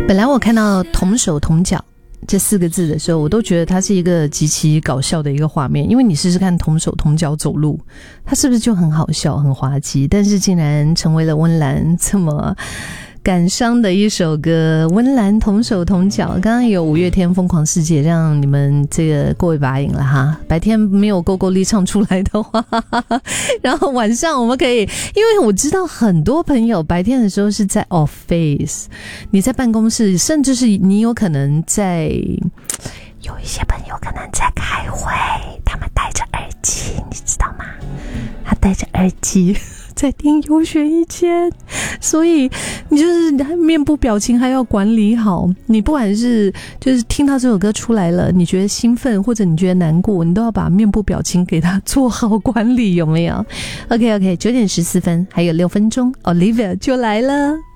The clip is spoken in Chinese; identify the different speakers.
Speaker 1: 本来我看到同手同脚这4个字的时候，我都觉得它是一个极其搞笑的一个画面，因为你试试看同手同脚走路，它是不是就很好笑很滑稽，但是竟然成为了温岚这么感伤的一首歌。温岚同手同脚，刚刚有五月天疯狂世界让你们这个过一把瘾了哈，白天没有够够力唱出来的话然后晚上我们可以，因为我知道很多朋友白天的时候是在 office， 你在办公室，甚至是你有可能在，有一些朋友可能在开会，他们戴着耳机，你知道吗？他戴着耳机在听优选一千，所以你就是面部表情还要管理好，你不管是就是听到这首歌出来了，你觉得兴奋或者你觉得难过，你都要把面部表情给它做好管理，有没有？ OK 9点14分还有6分钟 Olivia 就来了。